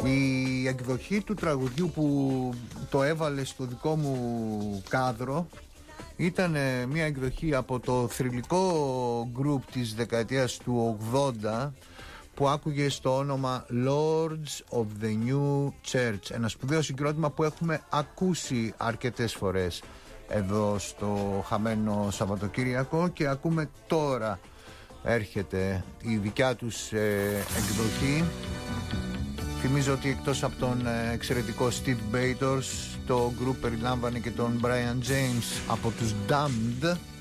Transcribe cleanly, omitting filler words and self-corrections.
Η εκδοχή του τραγουδιού που το έβαλε στο δικό μου κάδρο ήταν μια εκδοχή από το θρυλικό γκρουπ της δεκαετίας του 80 που άκουγε στο όνομα Lords of the New Church, ένα σπουδαίο συγκρότημα που έχουμε ακούσει αρκετές φορές εδώ στο χαμένο Σαββατοκύριακο, και ακούμε τώρα, έρχεται η δικιά τους εκδοχή. Θυμίζω ότι εκτός από τον εξαιρετικό Steve Bators, το group περιλάμβανε και τον Brian James από τους Damned.